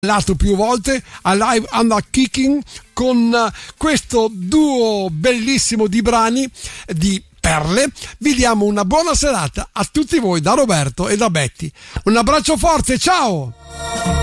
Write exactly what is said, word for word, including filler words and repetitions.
parlato più volte, Alive and Kicking, con questo duo bellissimo di brani di perle. Vi diamo una buona serata a tutti voi da Roberto e da Betty. Un abbraccio forte, ciao!